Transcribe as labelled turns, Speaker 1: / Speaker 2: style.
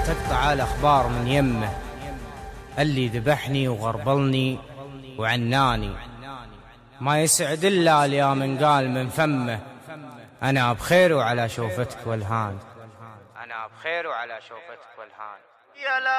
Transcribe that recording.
Speaker 1: تقطع الأخبار من يمه، اللي ذبحني وغربلني وعناني، ما يسعد إلا يا من قال من فمه أنا بخير وعلى شوفتك والهان. أنا بخير وعلى شوفتك والهان.